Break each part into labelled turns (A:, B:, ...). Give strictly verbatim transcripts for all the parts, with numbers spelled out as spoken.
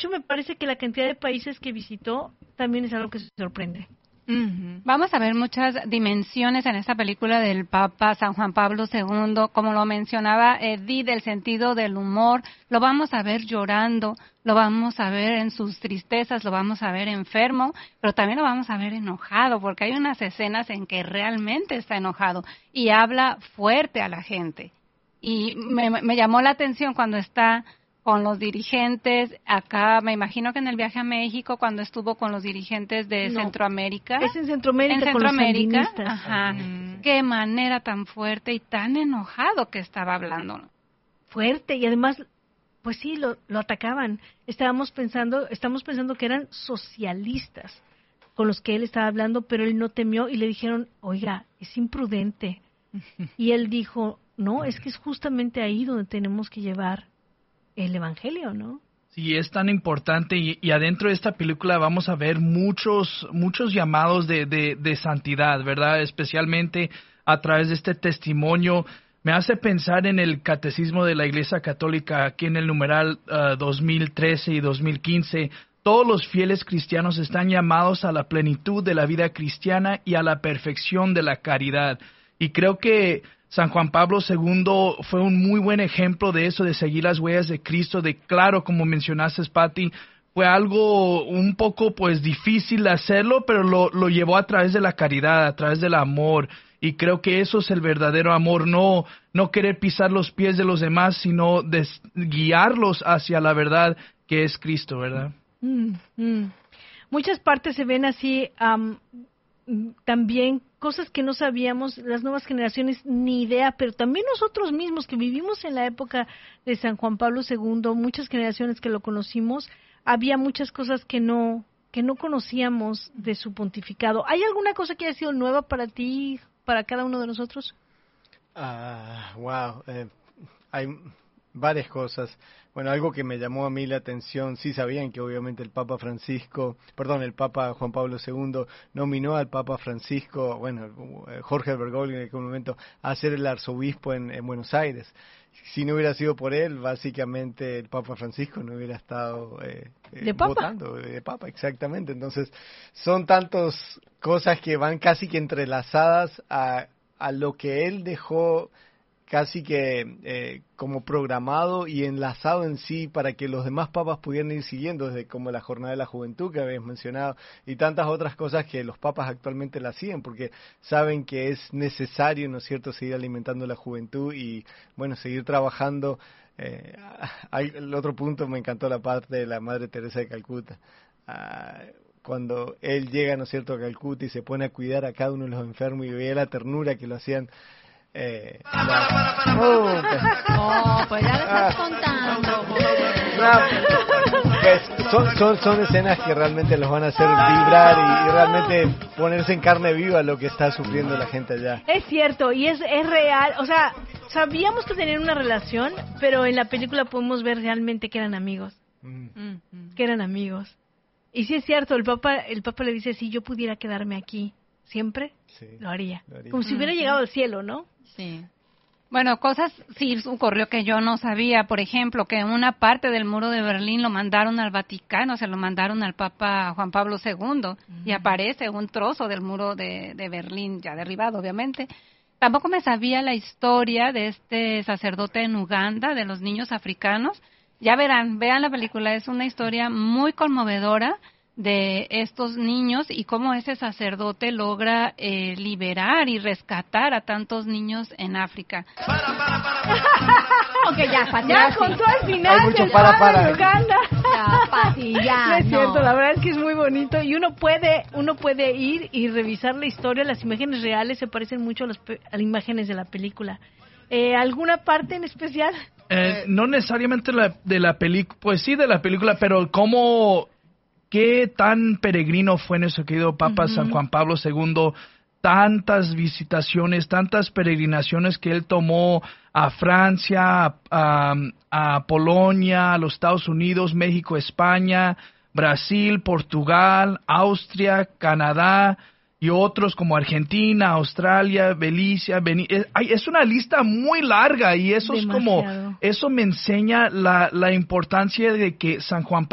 A: hecho, me parece que la cantidad de países que visitó también es algo que se sorprende.
B: Uh-huh. Vamos a ver muchas dimensiones en esta película del Papa San Juan Pablo segundo, como lo mencionaba Edith, del sentido del humor, lo vamos a ver llorando, lo vamos a ver en sus tristezas, lo vamos a ver enfermo, pero también lo vamos a ver enojado, porque hay unas escenas en que realmente está enojado y habla fuerte a la gente. Y me, me llamó la atención cuando está con los dirigentes, acá me imagino que en el viaje a México, cuando estuvo con los dirigentes de
A: no,
B: Centroamérica.
A: Es en Centroamérica,
B: en
A: con
B: Centroamérica,
A: los sandinistas.
B: Ajá. Mm. Qué manera tan fuerte y tan enojado que estaba hablando.
A: Fuerte, y además, pues sí, lo, lo atacaban. Estábamos pensando, estamos pensando que eran socialistas con los que él estaba hablando, pero él no temió y le dijeron, oiga, es imprudente. Y él dijo, no, es que es justamente ahí donde tenemos que llevar el evangelio, ¿no?
C: Sí, es tan importante y, y adentro de esta película vamos a ver muchos muchos llamados de, de, de santidad, ¿verdad? Especialmente a través de este testimonio. Me hace pensar en el Catecismo de la Iglesia Católica, aquí en el numeral uh, dos mil trece y dos mil quince. Todos los fieles cristianos están llamados a la plenitud de la vida cristiana y a la perfección de la caridad. Y creo que San Juan Pablo segundo fue un muy buen ejemplo de eso, de seguir las huellas de Cristo, de claro, como mencionaste, Patti, fue algo un poco pues difícil de hacerlo, pero lo, lo llevó a través de la caridad, a través del amor, y creo que eso es el verdadero amor, no, no querer pisar los pies de los demás, sino des, guiarlos hacia la verdad que es Cristo, ¿verdad?
A: Mm, mm. Muchas partes se ven así, um, también cosas que no sabíamos, las nuevas generaciones ni idea, pero también nosotros mismos que vivimos en la época de San Juan Pablo segundo, muchas generaciones que lo conocimos, había muchas cosas que no que no conocíamos de su pontificado. ¿Hay alguna cosa que haya sido nueva para ti, para cada uno de nosotros?
D: Uh, wow, eh, hay varias cosas. Bueno, algo que me llamó a mí la atención, sí sabían que obviamente el Papa Francisco, perdón, el Papa Juan Pablo segundo nominó al Papa Francisco, bueno, Jorge Bergoglio en aquel momento, a ser el arzobispo en, en Buenos Aires. Si no hubiera sido por él, básicamente el Papa Francisco no hubiera estado eh,
A: ¿De Papa?
D: votando de Papa, exactamente. Entonces, son tantas cosas que van casi que entrelazadas a, a lo que él dejó casi que eh, como programado y enlazado en sí para que los demás papas pudieran ir siguiendo, desde como la Jornada de la Juventud que habías mencionado y tantas otras cosas que los papas actualmente la siguen porque saben que es necesario, ¿no es cierto?, seguir alimentando la juventud y, bueno, seguir trabajando. Eh, hay, el otro punto, me encantó la parte de la Madre Teresa de Calcuta. Ah, cuando él llega, ¿no es cierto?, a Calcuta y se pone a cuidar a cada uno de los enfermos y veía la ternura que lo hacían. Eh, la... oh, pues...
E: oh, pues ya lo estás ah, contando.
D: No, pues son, son, son escenas que realmente los van a hacer vibrar y, y realmente ponerse en carne viva lo que está sufriendo la gente allá.
A: Es cierto, y es, es real, o sea, sabíamos que tenían una relación, pero en la película podemos ver realmente que eran amigos, mm. que eran amigos. Y sí es cierto, el Papa, el Papa le dice, si yo pudiera quedarme aquí siempre, sí, lo, haría. lo haría. Como si hubiera uh-huh. llegado al cielo, ¿no?
B: Sí. Bueno, cosas sí ocurrió que yo no sabía. Por ejemplo, que una parte del muro de Berlín lo mandaron al Vaticano, se lo mandaron al Papa Juan Pablo segundo, uh-huh. y aparece un trozo del muro de, de Berlín, ya derribado, obviamente. Tampoco me sabía la historia de este sacerdote en Uganda, de los niños africanos. Ya verán, vean la película, es una historia muy conmovedora de estos niños y cómo ese sacerdote logra eh, liberar y rescatar a tantos niños en África.
E: Ok, ya, Pati,
A: ya contó al final
D: Hay mucho
A: del
D: para, para.
A: de Uganda.
E: Ya, Pati, ya.
A: No es
E: no.
A: cierto, la verdad es que es muy bonito y uno puede uno puede ir y revisar la historia, las imágenes reales se parecen mucho a las, pe- a las imágenes de la película. Eh, ¿Alguna parte en especial?
C: Eh, no necesariamente la, de la película, pues sí de la película, pero cómo... ¿Qué tan peregrino fue nuestro querido Papa uh-huh. San Juan Pablo segundo? Tantas visitaciones, tantas peregrinaciones que él tomó a Francia, a, a Polonia, a los Estados Unidos, México, España, Brasil, Portugal, Austria, Canadá y otros como Argentina, Australia, Belice, Beni- es, es una lista muy larga y eso Demasiado. es como, eso me enseña la, la importancia de que San Juan Pablo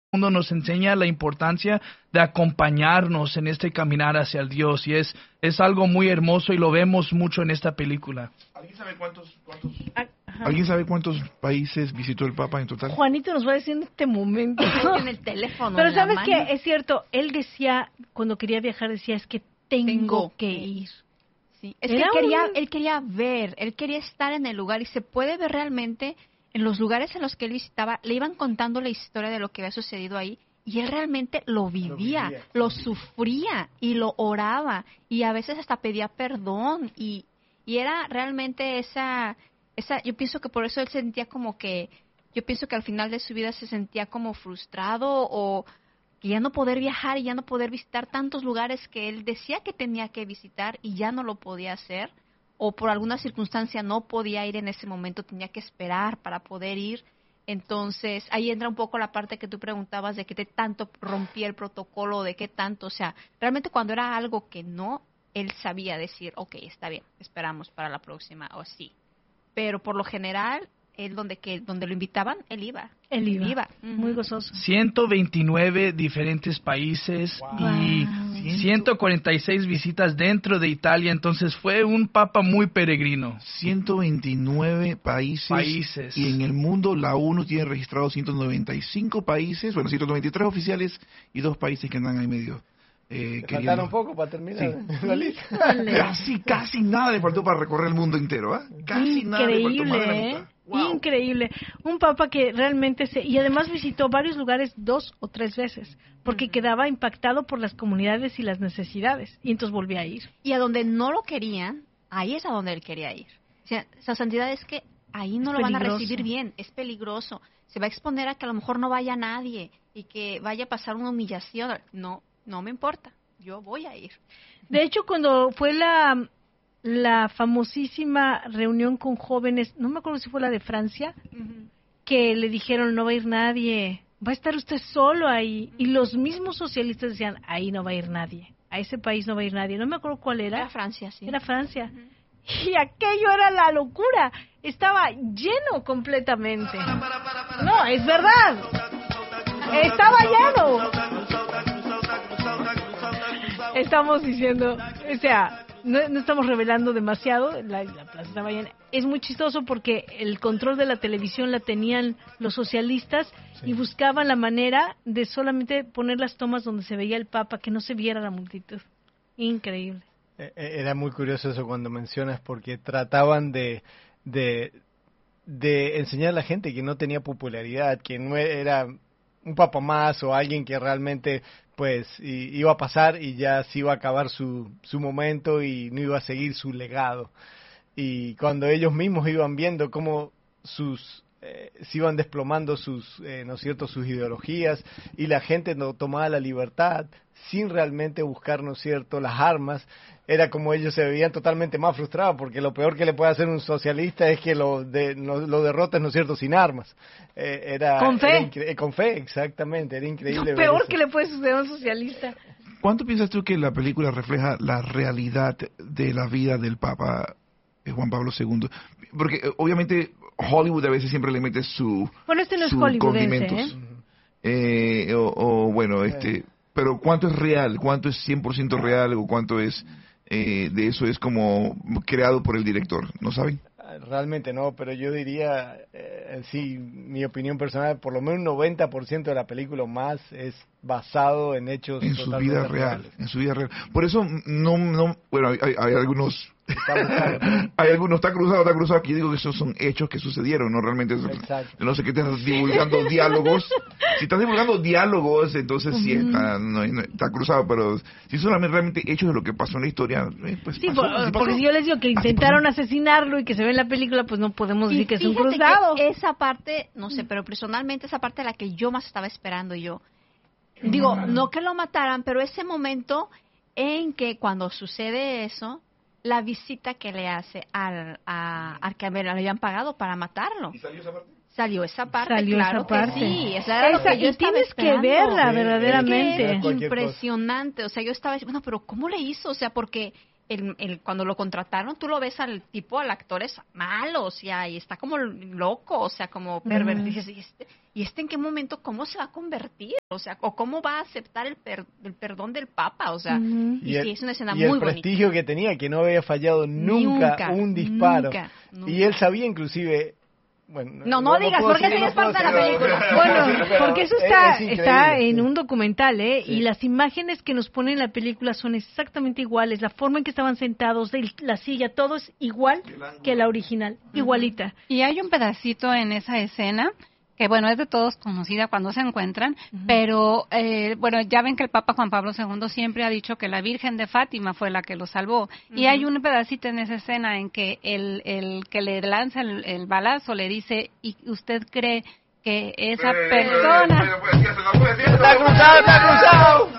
C: mundo nos enseña la importancia de acompañarnos en este caminar hacia el Dios, y es, es algo muy hermoso y lo vemos mucho en esta película.
F: ¿Alguien sabe cuántos, cuántos,
A: Ajá.
F: ¿alguien sabe cuántos países visitó el Papa en total?
A: Juanito nos va a decir en este momento.
E: En el teléfono.
A: Pero
E: en la
A: ¿sabes
E: mano.
A: qué? Es cierto, él decía, cuando quería viajar, decía, es que tengo,
E: Tengo
A: que
E: que
A: ir.
E: Sí, es que
A: Era
E: él quería,
A: un-
E: él quería ver, él quería estar en el lugar y se puede ver realmente en los lugares en los que él visitaba, le iban contando la historia de lo que había sucedido ahí y él realmente lo vivía,
D: vivía.
E: lo sufría y lo oraba y a veces hasta pedía perdón y, y era realmente esa, esa, yo pienso que por eso él sentía como que, yo pienso que al final de su vida se sentía como frustrado o que ya no poder viajar y ya no poder visitar tantos lugares que él decía que tenía que visitar y ya no lo podía hacer, o por alguna circunstancia no podía ir en ese momento, tenía que esperar para poder ir. Entonces, ahí entra un poco la parte que tú preguntabas de qué te tanto rompía el protocolo, de qué tanto, o sea, realmente cuando era algo que no, él sabía decir, ok, está bien, esperamos para la próxima, o sí. Pero por lo general, él donde que donde lo invitaban, él iba.
A: Él iba,
E: Ujú.
A: muy gozoso.
C: ciento veintinueve diferentes países y
A: Wow.
C: ciento cuarenta y seis visitas dentro de Italia, entonces fue un papa muy peregrino.
F: ciento veintinueve países,
C: Países.
F: y en el mundo la ONU tiene registrados ciento noventa y cinco países, bueno, ciento noventa y tres oficiales y dos países que andan ahí medio. Eh,
D: Te
F: queriendo-
D: faltaron un poco para terminar
F: Sí.
D: la lista.
F: Casi, casi nada le faltó para recorrer el mundo entero, ¿ah? Casi nada le faltó, más de la
A: Increíble, ¿eh?
F: mitad. Wow.
A: Increíble. Un papa que realmente se... Y además visitó varios lugares dos o tres veces, porque quedaba impactado por las comunidades y las necesidades, y entonces volvía a ir.
E: Y a donde no lo querían, ahí es a donde él quería ir. O sea, esa santidad es que ahí no
A: Es
E: lo van a
A: peligroso.
E: recibir bien, es peligroso. Se va a exponer a que a lo mejor no vaya nadie y que vaya a pasar una humillación. No, no me importa, yo voy a ir.
A: De hecho, cuando fue la, la famosísima reunión con jóvenes, no me acuerdo si fue la de Francia, que le dijeron no va a ir nadie, va a estar usted solo ahí. Y los mismos socialistas decían, ahí no va a ir nadie, a ese país no va a ir nadie. No me acuerdo cuál era.
E: Era Francia, sí.
A: Era Francia. Y aquello era la locura. Estaba lleno completamente. No, es verdad. Estaba lleno. Estamos diciendo, o sea, no, no estamos revelando demasiado, la, la plaza estaba llena. Es muy chistoso porque el control de la televisión la tenían los socialistas y buscaban la manera de solamente poner las tomas donde se veía el Papa, que no se viera la multitud. Increíble.
D: Eh, eh, Era muy curioso eso cuando mencionas, porque trataban de, de, de enseñar a la gente que no tenía popularidad, que no era un papa más o alguien que realmente pues i- iba a pasar y ya se iba a acabar su, su momento y no iba a seguir su legado. Y cuando ellos mismos iban viendo cómo sus eh, se iban desplomando sus eh, no es cierto sus ideologías y la gente no tomaba la libertad sin realmente buscar no es cierto las armas, era como ellos se veían totalmente más frustrados, porque lo peor que le puede hacer un socialista es que lo de, lo, lo derrotes no es cierto sin armas. Eh, era
A: Con fe.
D: era incre- eh, con fe, exactamente, era increíble
A: Lo
D: ver
A: peor
D: eso.
A: que le puede suceder a un socialista.
F: ¿Cuánto piensas tú que la película refleja la realidad de la vida del Papa eh, Juan Pablo segundo? Porque eh, obviamente Hollywood a veces siempre le mete su
A: Bueno, este no es
F: sus
A: hollywoodense,
F: condimentos.
A: ¿eh?
F: Eh, o, o, bueno, este, pero ¿cuánto es real? ¿Cuánto es cien por ciento real? ¿O cuánto es eh, de eso es como creado por el director? ¿No saben?
D: Realmente no, pero yo diría, eh, en sí, mi opinión personal, por lo menos un noventa por ciento de la película o más es basado en hechos
F: En su
D: totalmente
F: vida real,
D: reales.
F: en su vida real. Por eso no, no, bueno, hay, hay algunos,
D: Está buscado, pero-
F: hay algunos, está cruzado, está cruzado, que yo digo que esos son hechos que sucedieron, no realmente, es-
D: Exacto.
F: no sé qué estás divulgando diálogos. Si estás divulgando diálogos, entonces sí está, no, no, está cruzado, pero si son realmente hechos de lo que pasó en la historia, eh, pues
A: Sí,
F: pasó,
A: por-
F: así
A: porque
F: pasó.
A: si yo les digo que
F: Así
A: intentaron
F: pasó.
A: asesinarlo y que se ve en la película, pues no podemos decir
E: Y
A: que es un
E: fíjate
A: cruzado.
E: que esa parte, no sé, pero personalmente esa parte la que yo más estaba esperando yo. Digo, no que lo mataran, pero ese momento en que cuando sucede eso, la visita que le hace al, a, al que le habían pagado para matarlo.
F: ¿Y salió esa parte?
E: Salió esa parte,
A: Salió
E: claro
A: esa parte.
E: que sí. Esa era lo
A: Esa-
E: que yo
A: y
E: estaba
A: tienes que
E: esperando.
A: verla
D: Sí,
A: verdaderamente.
E: Es que es
D: Cualquier cosa.
E: impresionante. O sea, yo estaba diciendo, bueno, pero ¿cómo le hizo? O sea, porque el, el, cuando lo contrataron, tú lo ves al tipo, al actor es malo, o sea, y está como loco, o sea, como pervertido. Uh-huh. ¿Y, este, ¿Y este en qué momento, cómo se va a convertir? O sea, o cómo va a aceptar el, per, el perdón del Papa, o sea, uh-huh. y, y el, sí, es una escena muy bonita.
D: Y el prestigio bonita. que tenía, que no había fallado nunca, nunca un disparo. Nunca, nunca. Y él sabía inclusive... Bueno,
E: no, no, no digas, porque eso ya es parte de la película.
A: Bueno, porque eso está, es, es está en un documental, ¿eh? Sí. Y las imágenes que nos ponen en la película son exactamente iguales. La forma en que estaban sentados, la silla, todo es igual que la original, uh-huh. igualita.
B: Y hay un pedacito en esa escena que, bueno, es de todos conocida cuando se encuentran, uh-huh. pero, eh, bueno, ya ven que el Papa Juan Pablo segundo siempre ha dicho que la Virgen de Fátima fue la que lo salvó. Uh-huh. Y hay un pedacito en esa escena en que el, el que le lanza el, el balazo le dice, ¿y usted cree que esa eh, persona... Eh, eh,
D: ¡Está cruzado, está cruzado!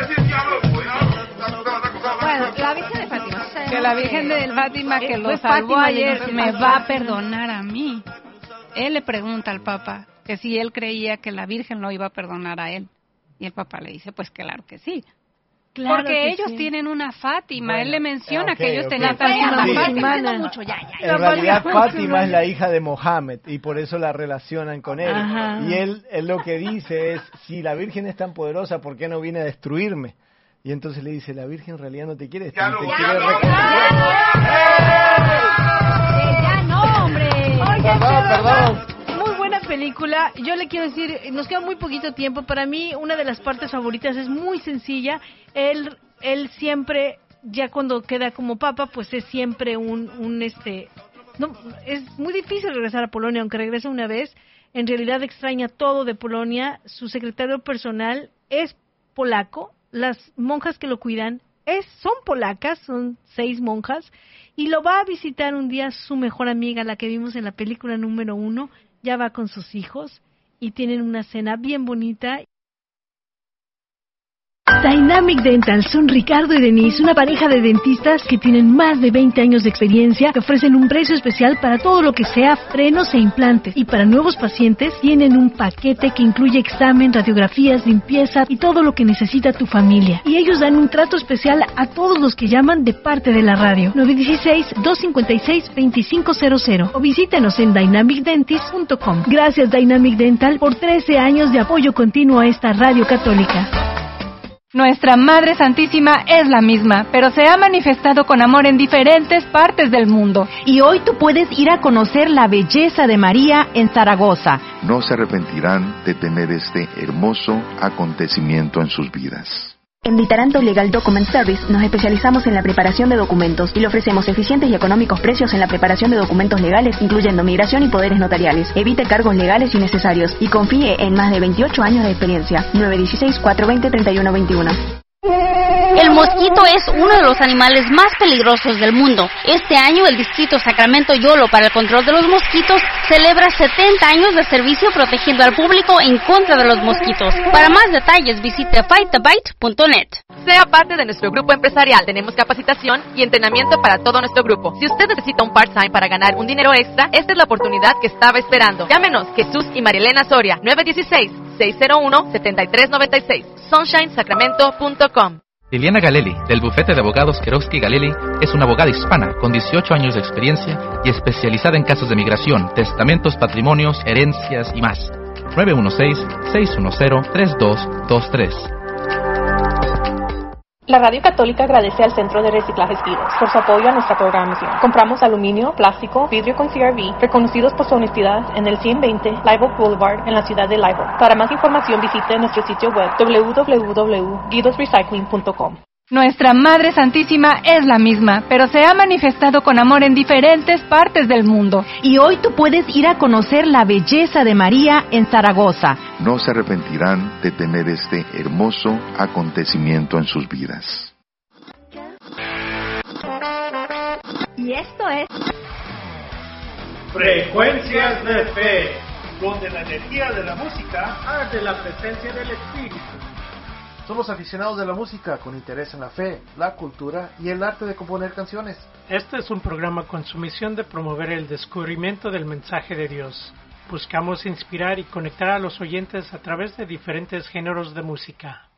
E: Bueno, la Virgen de Fátima.
B: Que la Virgen de Fátima que lo salvó ayer me va a perdonar a mí. Él le pregunta al Papa que si él creía que la Virgen lo iba a perdonar a él. Y el Papa le dice, pues claro que sí. Claro Porque que ellos sí. tienen una Fátima. Bueno, él le menciona okay, que ellos okay. tenían también una
D: sí.
B: Fátima.
E: Mucho, ya, ya,
D: en realidad Fátima es la hija de Mohammed y por eso la relacionan con él. Ajá. Y él, él lo que dice es, si la Virgen es tan poderosa, ¿por qué no viene a destruirme? Y entonces le dice, la Virgen en realidad no te quiere destruir, te
E: ya
D: quiere
E: no,
D: reconciliar.
E: Ya no, hombre.
A: Oye,
D: perdón, perdón.
A: Muy buena película. Yo le quiero decir, nos queda muy poquito tiempo. Para mí, una de las partes favoritas es muy sencilla. Él, él siempre, ya cuando queda como papa, pues es siempre un, un este... No, es muy difícil regresar a Polonia, aunque regrese una vez. En realidad extraña todo de Polonia. Su secretario personal es polaco. Las monjas que lo cuidan es, son polacas, son seis monjas, y lo va a visitar un día su mejor amiga, la que vimos en la película número uno, ya va con sus hijos, y tienen una cena bien bonita. Dynamic Dental son Ricardo y Denise, una pareja de dentistas que tienen más de veinte años de experiencia, que ofrecen un precio especial para todo lo que sea frenos e implantes. Y para nuevos pacientes tienen un paquete que incluye examen, radiografías, limpieza y todo lo que necesita tu familia. Y ellos dan un trato especial a todos los que llaman de parte de la radio. nueve uno seis, dos cinco seis, dos cinco cero cero o visítanos en dynamic dentist punto com. Gracias Dynamic Dental por trece años de apoyo continuo a esta radio católica.
B: Nuestra Madre Santísima es la misma, pero se ha manifestado con amor en diferentes partes del mundo.
G: Y hoy tú puedes ir a conocer la belleza de María en Zaragoza.
H: No se arrepentirán de tener este hermoso acontecimiento en sus vidas.
I: En Vitaranto Legal Document Service nos especializamos en la preparación de documentos y le ofrecemos eficientes y económicos precios en la preparación de documentos legales, incluyendo migración y poderes notariales. Evite cargos legales innecesarios y confíe en más de veintiocho años de experiencia. nueve uno seis, cuatro dos cero, tres uno dos uno.
J: El mosquito es uno de los animales más peligrosos del mundo. Este año el Distrito Sacramento Yolo para el control de los mosquitos celebra setenta años de servicio protegiendo al público en contra de los mosquitos. Para más detalles visite fight the bite punto net.
K: Sea parte de nuestro grupo empresarial. Tenemos capacitación y entrenamiento para todo nuestro grupo. Si usted necesita un part-time para ganar un dinero extra, esta es la oportunidad que estaba esperando. Llámenos Jesús y Marilena Soria, nueve uno seis, seis cero uno, siete tres nueve seis, sunshine sacramento punto com.
L: Liliana Galelli, del bufete de abogados Kerowski Galelli, es una abogada hispana con dieciocho años de experiencia y especializada en casos de migración, testamentos, patrimonios, herencias y más. nueve uno seis, seis uno cero, tres dos dos tres.
M: La Radio Católica agradece al Centro de Reciclaje Giros por su apoyo a nuestra programación. Compramos aluminio, plástico, vidrio con C R V, reconocidos por su honestidad en el ciento veinte Live Oak Boulevard en la ciudad de Live Oak. Para más información visite nuestro sitio web doble u doble u doble u punto guidos recycling punto com.
B: Nuestra Madre Santísima es la misma, pero se ha manifestado con amor en diferentes partes del mundo.
G: Y hoy tú puedes ir a conocer la belleza de María en Zaragoza.
H: No se arrepentirán de tener este hermoso acontecimiento en sus vidas.
E: Y esto es
N: Frecuencias de Fe, donde la energía de la música hace la presencia del Espíritu.
O: Somos aficionados de la música con interés en la fe, la cultura y el arte de componer canciones.
N: Este es un programa con su misión de promover el descubrimiento del mensaje de Dios. Buscamos inspirar y conectar a los oyentes a través de diferentes géneros de música.